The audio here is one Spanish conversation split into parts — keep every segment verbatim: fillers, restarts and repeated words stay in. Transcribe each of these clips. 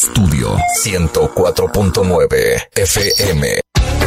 Estudio ciento cuatro punto nueve F M.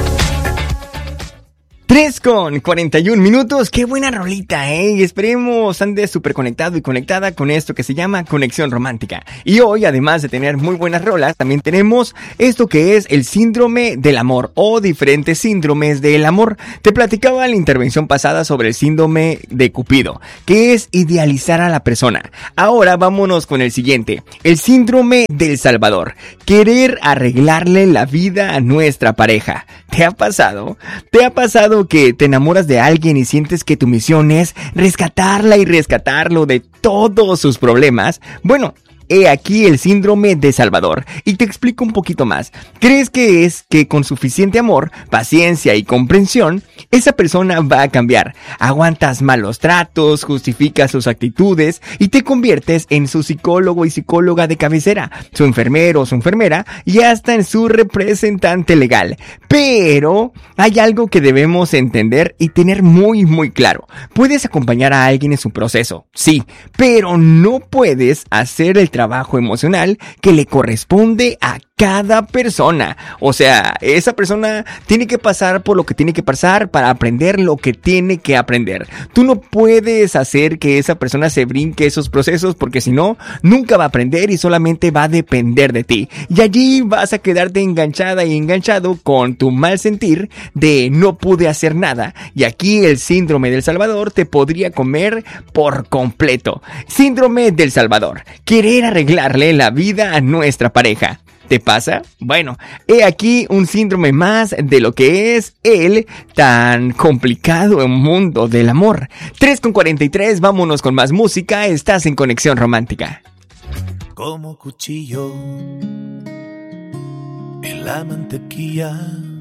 tres con cuarenta y un minutos, qué buena rolita, eh, y esperemos andes súper conectado y conectada con esto que se llama Conexión Romántica. Y hoy, además de tener muy buenas rolas, también tenemos esto que es el síndrome del amor o diferentes síndromes del amor. Te platicaba en la intervención pasada sobre el síndrome de Cupido, que es idealizar a la persona. Ahora vámonos con el siguiente, el síndrome del Salvador, querer arreglarle la vida a nuestra pareja. ¿Te ha pasado? ¿Te ha pasado que te enamoras de alguien y sientes que tu misión es rescatarla y rescatarlo de todos sus problemas? Bueno, he aquí el síndrome de Salvador, y te explico un poquito más. ¿Crees que es que con suficiente amor, paciencia y comprensión, esa persona va a cambiar? Aguantas malos tratos, justificas sus actitudes y te conviertes en su psicólogo y psicóloga de cabecera, su enfermero o su enfermera y hasta en su representante legal. Pero hay algo que debemos entender y tener muy muy claro. Puedes acompañar a alguien en su proceso, sí, pero no puedes hacer el trabajo emocional que le corresponde a cada persona. O sea, esa persona tiene que pasar por lo que tiene que pasar para aprender lo que tiene que aprender. Tú no puedes hacer que esa persona se brinque esos procesos, porque si no, nunca va a aprender y solamente va a depender de ti. Y allí vas a quedarte enganchada y enganchado con tu mal sentir de no pude hacer nada. Y aquí el síndrome del Salvador te podría comer por completo. Síndrome del Salvador, querer arreglarle la vida a nuestra pareja. ¿Te pasa? Bueno, he aquí un síndrome más de lo que es el tan complicado mundo del amor. tres con cuarenta y tres, vámonos con más música, estás en Conexión Romántica. Como cuchillo en la mantequilla